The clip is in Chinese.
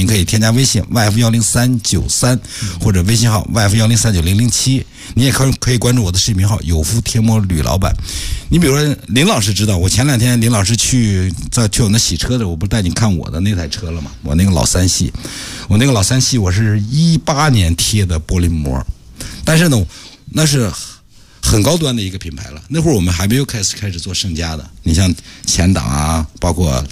您可以添加微信 YF10393，或者微信号 YF1039007。你也可以关注我的视频号有福贴膜吕老板。你比如说林老师知道，我前2天林老师去我那洗车的，我不是带你看我的那台车了吗？我那个老3系，我是18年贴的玻璃膜，但是呢，那是很高端的一个品牌了。那会儿我们还没有开始做盛家的，你像前挡啊，包括